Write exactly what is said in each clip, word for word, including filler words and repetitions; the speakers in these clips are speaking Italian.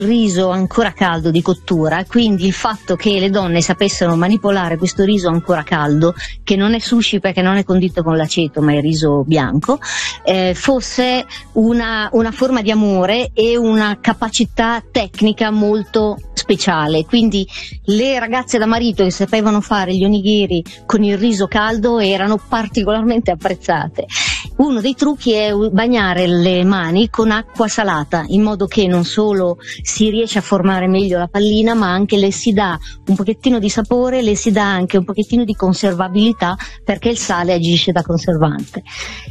riso ancora caldo di cottura, quindi il fatto che le donne sapessero manipolare questo riso ancora caldo, che non è sushi perché non è condito con l'aceto ma è riso bianco, eh, fosse una, una forma di amore e una capacità tecnica molto speciale. Quindi le ragazze da marito che sapevano fare gli onigiri con il riso caldo erano particolarmente apprezzate. Uno dei trucchi è bagnare le mani con acqua salata, in modo che non solo si riesce a formare meglio la pallina, ma anche le si dà un pochettino di sapore, le si dà anche un pochettino di conservabilità, perché il sale agisce da conservante.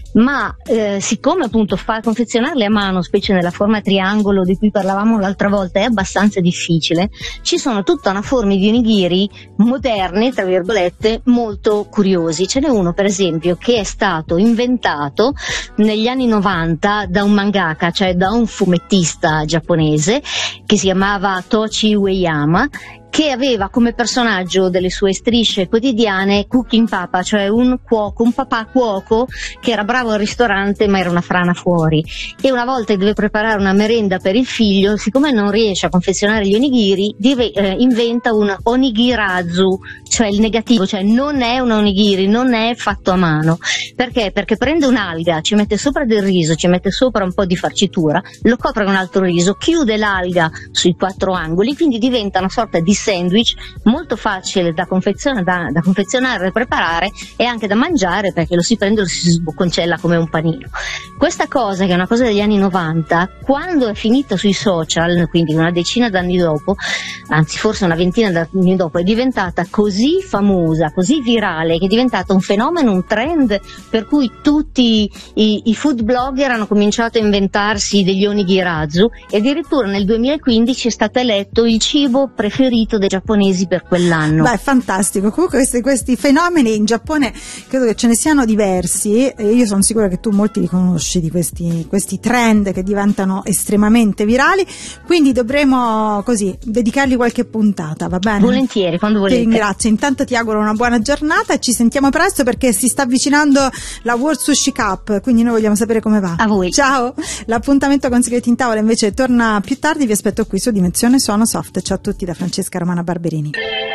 Ma eh, siccome appunto far confezionarle a mano, specie nella forma a triangolo di cui parlavamo l'altra volta, è abbastanza difficile, ci sono tutta una forma di onigiri moderni, tra virgolette, molto curiosi. Ce n'è uno per esempio che è stato inventato negli anni novanta da un mangaka, cioè da un fumettista giapponese che si chiamava Tochi Ueyama, che aveva come personaggio delle sue strisce quotidiane Cooking Papa, cioè un cuoco, un papà cuoco che era bravo al ristorante ma era una frana fuori, e una volta deve preparare una merenda per il figlio, siccome non riesce a confezionare gli onigiri, deve, eh, inventa un onigirazu, cioè il negativo, cioè non è un onigiri, non è fatto a mano. Perché? Perché prende un'alga, ci mette sopra del riso, ci mette sopra un po' di farcitura, lo copre con un altro riso, chiude l'alga sui quattro angoli, quindi diventa una sorta di sandwich molto facile da confezionare, da, da confezionare e preparare, e anche da mangiare, perché lo si prende e lo si sbocconcella come un panino. Questa cosa, che è una cosa degli anni novanta, quando è finita sui social, quindi una decina d'anni dopo, anzi forse una ventina d'anni dopo, è diventata così famosa, così virale, che è diventata un fenomeno, un trend, per cui tutti i, i food blogger hanno cominciato a inventarsi degli onigirazu, e addirittura nel duemilaquindici è stato eletto il cibo preferito dei giapponesi per quell'anno. Beh, fantastico. Comunque questi, questi fenomeni in Giappone credo che ce ne siano diversi, e io sono sicura che tu molti li conosci, di questi, questi trend che diventano estremamente virali, quindi dovremo così dedicargli qualche puntata, va bene? Volentieri, quando volete. Ti ringrazio, intanto ti auguro una buona giornata e ci sentiamo presto, perché si sta avvicinando la World Sushi Cup, quindi noi vogliamo sapere come va. A voi. Ciao. L'appuntamento con Segreti in Tavola invece torna più tardi, vi aspetto qui su Dimensione Suono Soft. Ciao a tutti da Francesca Romana Barberini.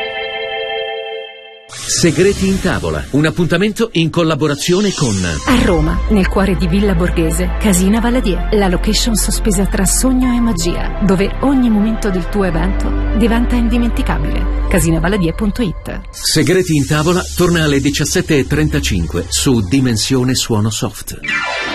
Segreti in Tavola, un appuntamento in collaborazione con a Roma, nel cuore di Villa Borghese, Casina Valadier, la location sospesa tra sogno e magia, dove ogni momento del tuo evento diventa indimenticabile. casinavaladier punto it. Segreti in Tavola torna alle diciassette e trentacinque su Dimensione Suono Soft.